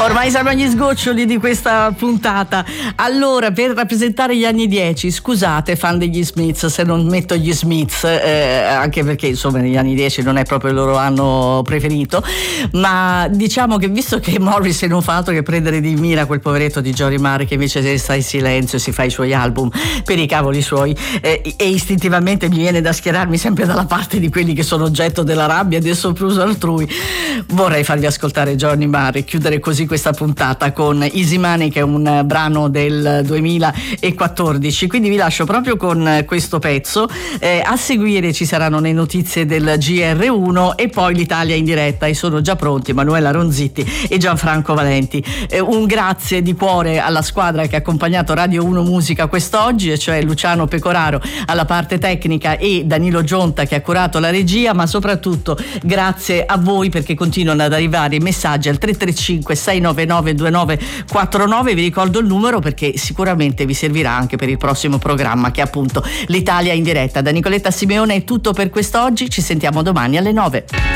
Ormai siamo agli sgoccioli di questa puntata. Allora, per rappresentare gli anni 10, scusate fan degli Smiths se non metto gli Smiths, anche perché insomma negli anni 10 non è proprio il loro anno preferito, ma diciamo che visto che Morrissey non fa altro che prendere di mira quel poveretto di Johnny Marr, che invece sta in silenzio e si fa i suoi album per i cavoli suoi, e istintivamente mi viene da schierarmi sempre dalla parte di quelli che sono oggetto della rabbia e del sopruso altrui, vorrei farvi ascoltare Johnny Marr e chiudere così questa puntata con Easy Money, che è un brano del 2014. Quindi vi lascio proprio con questo pezzo. A seguire ci saranno le notizie del GR1 e poi l'Italia in diretta, e sono già pronti Manuela Ronzitti e Gianfranco Valenti. Un grazie di cuore alla squadra che ha accompagnato Radio 1 Musica quest'oggi, e cioè Luciano Pecoraro alla parte tecnica e Danilo Gionta che ha curato la regia, ma soprattutto grazie a voi perché continuano ad arrivare i messaggi al 335 699 2949. Vi ricordo il numero perché sicuramente vi servirà anche per il prossimo programma, che è appunto l'Italia in diretta. Da Nicoletta Simeone è tutto per quest'oggi, ci sentiamo domani alle 9.